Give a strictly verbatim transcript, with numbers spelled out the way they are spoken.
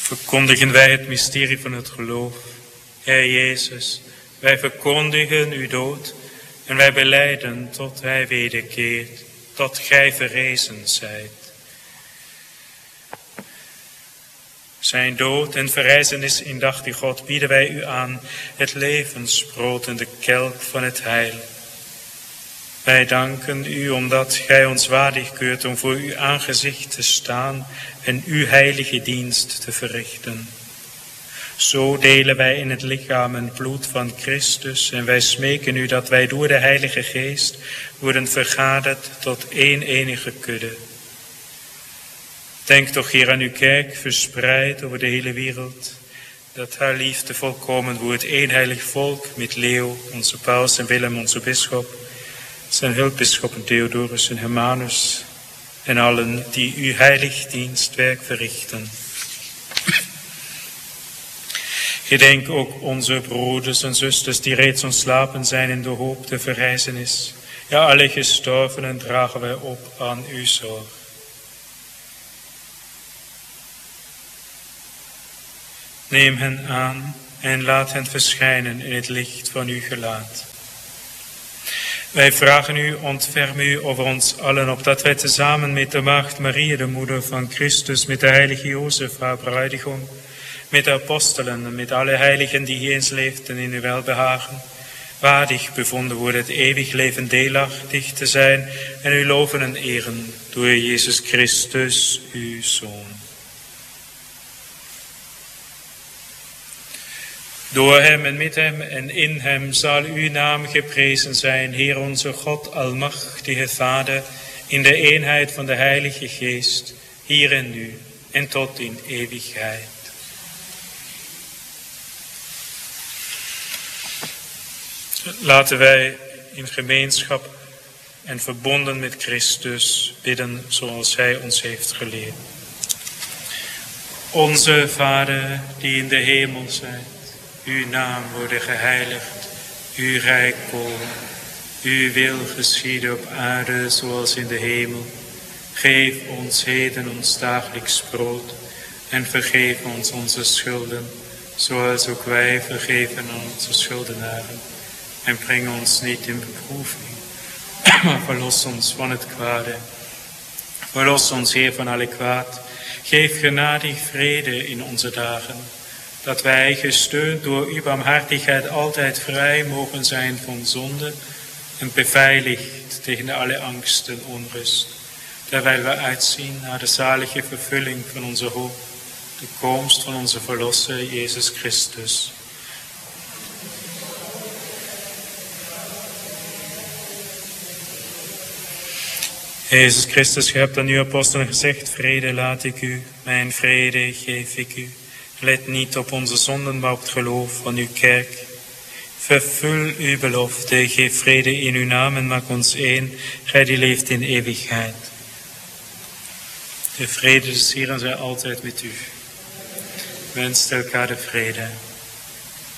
Verkondigen wij het mysterie van het geloof. Heer Jezus, wij verkondigen uw dood en wij belijden tot hij wederkeert, tot gij verrezen zijt. Zijn dood en verrijzenis indachtig God bieden wij u aan, het levensbrood en de kelk van het heil. Wij danken u omdat gij ons waardig keurt om voor uw aangezicht te staan en uw heilige dienst te verrichten. Zo delen wij in het lichaam en bloed van Christus en wij smeken u dat wij door de Heilige Geest worden vergaderd tot één enige kudde. Denk toch hier aan uw kerk, verspreid over de hele wereld, dat haar liefde volkomen wordt, één heilig volk met Leo, onze paus en Willem, onze bisschop, zijn hulpbisschoppen Theodorus en Hermanus en allen die uw heilig dienstwerk verrichten. Gedenk ook onze broeders en zusters die reeds ontslapen zijn in de hoop de verrijzenis. Ja, alle gestorvenen dragen wij op aan uw zorg. Neem hen aan en laat hen verschijnen in het licht van uw gelaat. Wij vragen u, ontferm u over ons allen, opdat wij tezamen met de Maagd Maria, de moeder van Christus, met de heilige Jozef, haar bruidegom, met de apostelen en met alle heiligen die eens leefden in uw welbehagen, waardig bevonden worden het eeuwig leven deelachtig te zijn en u loven en eren door Jezus Christus, uw Zoon. Door hem en met hem en in hem zal uw naam geprezen zijn, Heer onze God, almachtige Vader, in de eenheid van de Heilige Geest, hier en nu en tot in eeuwigheid. Laten wij in gemeenschap en verbonden met Christus bidden zoals hij ons heeft geleerd. Onze Vader die in de hemel zijt, uw naam worden geheiligd, uw rijk komen, uw wil geschieden op aarde zoals in de hemel. Geef ons heden ons dagelijks brood en vergeef ons onze schulden, zoals ook wij vergeven aan onze schuldenaren. En breng ons niet in beproeving, maar verlos ons van het kwade. Verlos ons, Heer, van alle kwaad. Geef genadig vrede in onze dagen, dat wij, gesteund door uw barmhartigheid, altijd vrij mogen zijn van zonde en beveiligd tegen alle angst en onrust, terwijl we uitzien naar de zalige vervulling van onze hoop, de komst van onze Verlosser, Jezus Christus. Jezus Christus, gij hebt aan uw apostelen gezegd, vrede laat ik u, mijn vrede geef ik u. Let niet op onze zonden, maar op het geloof van uw kerk. Vervul uw belofte, geef vrede in uw naam en maak ons één, gij die leeft in eeuwigheid. De vrede des Heeren zij altijd met u. Wenst elkaar de vrede.